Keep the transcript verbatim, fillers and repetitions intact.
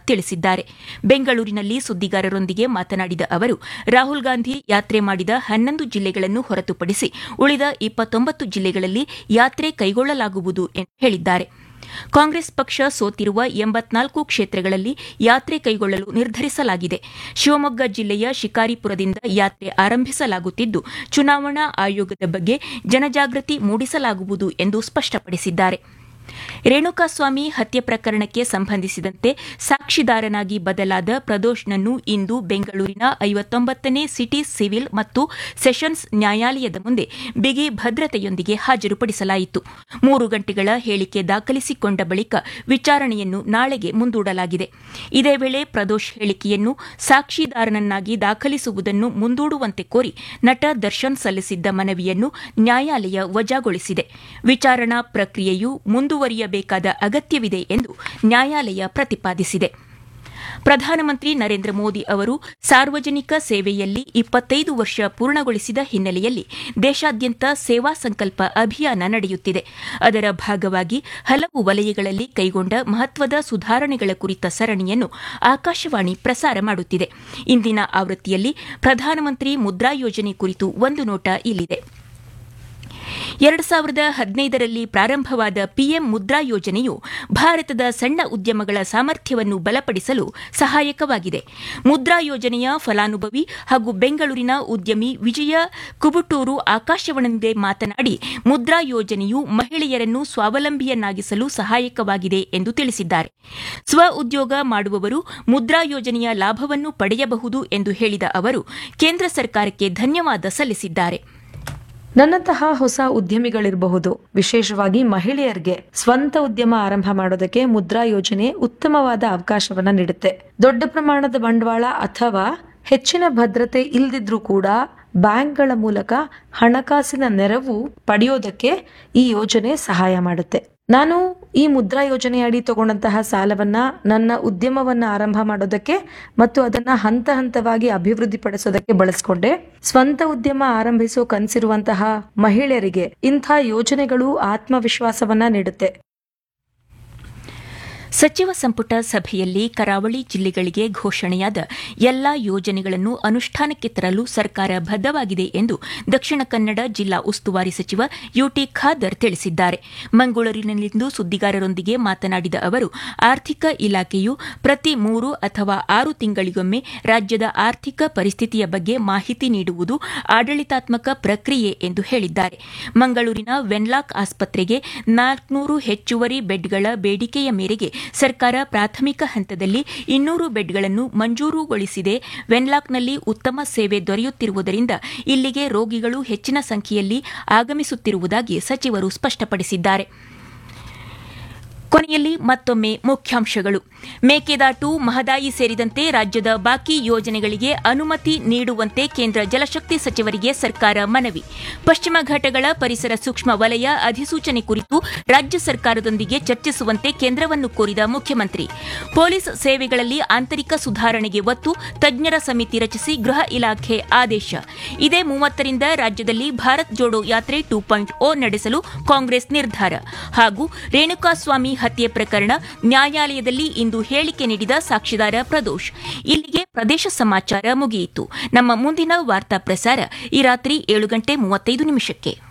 ತಿಳಿಸಿದ್ದಾರೆ. ಬೆಂಗಳೂರಿನಲ್ಲಿ ಸುದ್ದಿಗಾರರೊಂದಿಗೆ ಮಾತನಾಡಿದ ಅವರು, ರಾಹುಲ್ ಗಾಂಧಿ ಯಾತ್ರೆ ಮಾಡಿದ ಹನ್ನೊಂದು ಜಿಲ್ಲೆಗಳನ್ನು ಹೊರತುಪಡಿಸಿ ಉಳಿದ ಇಪ್ಪತ್ತೊಂಬತ್ತು ಜಿಲ್ಲೆಗಳಲ್ಲಿ ಯಾತ್ರೆ ಕೈಗೊಳ್ಳಲಾಗುವುದು ಎಂದು ಹೇಳಿದ್ದಾರೆ. ಕಾಂಗ್ರೆಸ್ ಪಕ್ಷ ಸೋತಿರುವ ಎಂಬತ್ನಾಲ್ಕು ಕ್ಷೇತ್ರಗಳಲ್ಲಿ ಯಾತ್ರೆ ಕೈಗೊಳ್ಳಲು ನಿರ್ಧರಿಸಲಾಗಿದೆ. ಶಿವಮೊಗ್ಗ ಜಿಲ್ಲೆಯ ಶಿಕಾರಿಪುರದಿಂದ ಯಾತ್ರೆ ಆರಂಭಿಸಲಾಗುತ್ತಿದ್ದು, ಚುನಾವಣಾ ಆಯೋಗದ ಬಗ್ಗೆ ಜನಜಾಗೃತಿ ಮೂಡಿಸಲಾಗುವುದು ಎಂದು ಸ್ಪಷ್ಟಪಡಿಸಿದ್ದಾರೆ. ರೇಣುಕಾಸ್ವಾಮಿ ಹತ್ಯೆ ಪ್ರಕರಣಕ್ಕೆ ಸಂಬಂಧಿಸಿದಂತೆ ಸಾಕ್ಷಿದಾರನಾಗಿ ಬದಲಾದ ಪ್ರದೋಷ್ನನ್ನು ಇಂದು ಬೆಂಗಳೂರಿನ ಐವತ್ತೊಂಬತ್ತನೇ ಸಿಟಿ ಸಿವಿಲ್ ಮತ್ತು ಸೆಷನ್ಸ್ ನ್ಯಾಯಾಲಯದ ಮುಂದೆ ಬಿಗಿ ಭದ್ರತೆಯೊಂದಿಗೆ ಹಾಜರುಪಡಿಸಲಾಯಿತು. ಮೂರು ಗಂಟೆಗಳ ಹೇಳಿಕೆ ದಾಖಲಿಸಿಕೊಂಡ ಬಳಿಕ ವಿಚಾರಣೆಯನ್ನು ನಾಳೆಗೆ ಮುಂದೂಡಲಾಗಿದೆ. ಇದೇ ವೇಳೆ ಪ್ರದೋಷ್ ಹೇಳಿಕೆಯನ್ನು ಸಾಕ್ಷಿದಾರನನ್ನಾಗಿ ದಾಖಲಿಸುವುದನ್ನು ಮುಂದೂಡುವಂತೆ ಕೋರಿ ನಟ ದರ್ಶನ್ ಸಲ್ಲಿಸಿದ್ದ ಮನವಿಯನ್ನು ನ್ಯಾಯಾಲಯ ವಜಾಗೊಳಿಸಿದೆ. ವಿಚಾರಣಾ ಪ್ರಕ್ರಿಯೆಯು ಮುಂದುವರಿಯಬೇಕಾದ ಅಗತ್ಯವಿದೆ ಎಂದು ನ್ಯಾಯಾಲಯ ಪ್ರತಿಪಾದಿಸಿದೆ. ಪ್ರಧಾನಮಂತ್ರಿ ನರೇಂದ್ರ ಮೋದಿ ಅವರು ಸಾರ್ವಜನಿಕ ಸೇವೆಯಲ್ಲಿ ಇಪ್ಪತ್ತೈದು ವರ್ಷ ಪೂರ್ಣಗೊಳಿಸಿದ ಹಿನ್ನೆಲೆಯಲ್ಲಿ ದೇಶಾದ್ಯಂತ ಸೇವಾ ಸಂಕಲ್ಪ ಅಭಿಯಾನ ನಡೆಯುತ್ತಿದೆ. ಅದರ ಭಾಗವಾಗಿ ಹಲವು ವಲಯಗಳಲ್ಲಿ ಕೈಗೊಂಡ ಮಹತ್ವದ ಸುಧಾರಣೆಗಳ ಕುರಿತ ಸರಣಿಯನ್ನು ಆಕಾಶವಾಣಿ ಪ್ರಸಾರ ಮಾಡುತ್ತಿದೆ. ಇಂದಿನ ಆವೃತ್ತಿಯಲ್ಲಿ ಪ್ರಧಾನಮಂತ್ರಿ ಮುದ್ರಾ ಯೋಜನೆ ಕುರಿತು ಒಂದು ನೋಟ ಇಲ್ಲಿದೆ. ಎರಡು ಸಾವಿರದ ಹದಿನೈದರಲ್ಲಿ ಪ್ರಾರಂಭವಾದ ಪಿಎಂ ಮುದ್ರಾ ಯೋಜನೆಯು ಭಾರತದ ಸಣ್ಣ ಉದ್ಯಮಗಳ ಸಾಮರ್ಥ್ಯವನ್ನು ಬಲಪಡಿಸಲು ಸಹಾಯಕವಾಗಿದೆ. ಮುದ್ರಾ ಯೋಜನೆಯ ಫಲಾನುಭವಿ ಹಾಗೂ ಬೆಂಗಳೂರಿನ ಉದ್ಯಮಿ ವಿಜಯ ಕುಬುಟೂರು ಆಕಾಶವಾಣಿಯೊಂದಿಗೆ ಮಾತನಾಡಿ, ಮುದ್ರಾ ಯೋಜನೆಯು ಮಹಿಳೆಯರನ್ನು ಸ್ವಾವಲಂಬಿಯನ್ನಾಗಿಸಲು ಸಹಾಯಕವಾಗಿದೆ ಎಂದು ತಿಳಿಸಿದ್ದಾರೆ. ಸ್ವ ಉದ್ಯೋಗ ಮಾಡುವವರು ಮುದ್ರಾ ಯೋಜನೆಯ ಲಾಭವನ್ನು ಪಡೆಯಬಹುದು ಎಂದು ಹೇಳಿದ ಅವರು, ಕೇಂದ್ರ ಸರ್ಕಾರಕ್ಕೆ ಧನ್ಯವಾದ ಸಲ್ಲಿಸಿದ್ದಾರೆ. ನನ್ನಂತಹ ಹೊಸ ಉದ್ಯಮಿಗಳಿರಬಹುದು, ವಿಶೇಷವಾಗಿ ಮಹಿಳೆಯರಿಗೆ ಸ್ವಂತ ಉದ್ಯಮ ಆರಂಭ ಮಾಡೋದಕ್ಕೆ ಮುದ್ರಾ ಯೋಜನೆ ಉತ್ತಮವಾದ ಅವಕಾಶವನ್ನ ನೀಡುತ್ತೆ. ದೊಡ್ಡ ಪ್ರಮಾಣದ ಬಂಡವಾಳ ಅಥವಾ ಹೆಚ್ಚಿನ ಭದ್ರತೆ ಇಲ್ದಿದ್ರೂ ಕೂಡ ಬ್ಯಾಂಕ್ಗಳ ಮೂಲಕ ಹಣಕಾಸಿನ ನೆರವು ಪಡೆಯೋದಕ್ಕೆ ಈ ಯೋಜನೆ ಸಹಾಯ ಮಾಡುತ್ತೆ. ನಾನು ಈ ಮುದ್ರಾ ಯೋಜನೆಯಡಿ ತಗೊಂಡಂತಹ ಸಾಲವನ್ನ ನನ್ನ ಉದ್ಯಮವನ್ನ ಆರಂಭ ಮಾಡೋದಕ್ಕೆ ಮತ್ತು ಅದನ್ನ ಹಂತ ಹಂತವಾಗಿ ಅಭಿವೃದ್ಧಿಪಡಿಸೋದಕ್ಕೆ ಬಳಸ್ಕೊಂಡೆ. ಸ್ವಂತ ಉದ್ಯಮ ಆರಂಭಿಸೋ ಕನಸಿರುವಂತಹ ಮಹಿಳೆಯರಿಗೆ ಇಂಥ ಯೋಜನೆಗಳು ಆತ್ಮವಿಶ್ವಾಸವನ್ನ ನೀಡುತ್ತೆ. ಸಚಿವ ಸಂಪುಟ ಸಭೆಯಲ್ಲಿ ಕರಾವಳಿ ಜಿಲ್ಲೆಗಳಿಗೆ ಘೋಷಣೆಯಾದ ಎಲ್ಲಾ ಯೋಜನೆಗಳನ್ನು ಅನುಷ್ಠಾನಕ್ಕೆ ತರಲು ಸರ್ಕಾರ ಬದ್ಧವಾಗಿದೆ ಎಂದು ದಕ್ಷಿಣ ಕನ್ನಡ ಜಿಲ್ಲಾ ಉಸ್ತುವಾರಿ ಸಚಿವ ಯುಟಿ ಖಾದರ್ ತಿಳಿಸಿದ್ದಾರೆ. ಮಂಗಳೂರಿನಲ್ಲಿಂದು ಸುದ್ದಿಗಾರರೊಂದಿಗೆ ಮಾತನಾಡಿದ ಅವರು, ಆರ್ಥಿಕ ಇಲಾಖೆಯು ಪ್ರತಿ ಮೂರು ಅಥವಾ ಆರು ತಿಂಗಳಿಗೊಮ್ಮೆ ರಾಜ್ಯದ ಆರ್ಥಿಕ ಪರಿಸ್ಥಿತಿಯ ಬಗ್ಗೆ ಮಾಹಿತಿ ನೀಡುವುದು ಆಡಳಿತಾತ್ಮಕ ಪ್ರಕ್ರಿಯೆ ಎಂದು ಹೇಳಿದ್ದಾರೆ. ಮಂಗಳೂರಿನ ವೆನ್ಲಾಕ್ ಆಸ್ಪತ್ರೆಗೆ ನಾಲ್ಕುನೂರು ಹೆಚ್ಚುವರಿ ಬೆಡ್ಗಳ ಬೇಡಿಕೆಯ ಮೇರೆಗೆ ಸರ್ಕಾರ ಪ್ರಾಥಮಿಕ ಹಂತದಲ್ಲಿ ಇನ್ನೂರು ಬೆಡ್ಗಳನ್ನು ಮಂಜೂರುಗೊಳಿಸಿದೆ. ವೆನ್ಲಾಕ್ನಲ್ಲಿ ಉತ್ತಮ ಸೇವೆ ದೊರೆಯುತ್ತಿರುವುದರಿಂದ ಇಲ್ಲಿಗೆ ರೋಗಿಗಳು ಹೆಚ್ಚಿನ ಸಂಖ್ಯೆಯಲ್ಲಿ ಆಗಮಿಸುತ್ತಿರುವುದಾಗಿ ಸಚಿವರು ಸ್ಪಷ್ಟಪಡಿಸಿದ್ದಾರೆ. ಕೊನೆಯಲ್ಲಿ ಮತ್ತೊಮ್ಮೆ ಮುಖ್ಯಾಂಶಗಳು. ಮೇಕೆದಾಟು, ಮಹದಾಯಿ ಸೇರಿದಂತೆ ರಾಜ್ಯದ ಬಾಕಿ ಯೋಜನೆಗಳಿಗೆ ಅನುಮತಿ ನೀಡುವಂತೆ ಕೇಂದ್ರ ಜಲಶಕ್ತಿ ಸಚಿವರಿಗೆ ಸರ್ಕಾರ ಮನವಿ. ಪಶ್ಚಿಮ ಘಟ್ಟಗಳ ಪರಿಸರ ಸೂಕ್ಷ್ಮ ವಲಯ ಅಧಿಸೂಚನೆ ಕುರಿತು ರಾಜ್ಯ ಸರ್ಕಾರದೊಂದಿಗೆ ಚರ್ಚಿಸುವಂತೆ ಕೇಂದ್ರವನ್ನು ಕೋರಿದ ಮುಖ್ಯಮಂತ್ರಿ. ಪೊಲೀಸ್ ಸೇವೆಗಳಲ್ಲಿ ಆಂತರಿಕ ಸುಧಾರಣೆಗೆ ಒತ್ತು, ತಜ್ಞರ ಸಮಿತಿ ರಚಿಸಿ ಗೃಹ ಇಲಾಖೆ ಆದೇಶ. ಇದೇ ಮೂವತ್ತರಿಂದ ರಾಜ್ಯದಲ್ಲಿ ಭಾರತ್ ಜೋಡೋ ಯಾತ್ರೆ ಟೂ ಪಾಯಿಂಟ್ ಓ ನಡೆಸಲು ಕಾಂಗ್ರೆಸ್ ನಿರ್ಧಾರ. ಹಾಗೂ ರೇಣುಕಾಸ್ವಾಮಿ ಹತ್ಯೆ ಪ್ರಕರಣ, ನ್ಯಾಯಾಲಯದಲ್ಲಿ ಇಂದು ಹೇಳಿಕೆ ನೀಡಿದ ಸಾಕ್ಷಿದಾರ ಪ್ರದೋಷ್. ಇಲ್ಲಿಗೆ ಪ್ರದೇಶ ಸಮಾಚಾರ ಮುಗಿಯಿತು. ನಮ್ಮ ಮುಂದಿನ ವಾರ್ತಾ ಪ್ರಸಾರ ಈ ರಾತ್ರಿ ಏಳು ಗಂಟೆ ಮೂವತ್ತೈದು ನಿಮಿಷಕ್ಕೆ.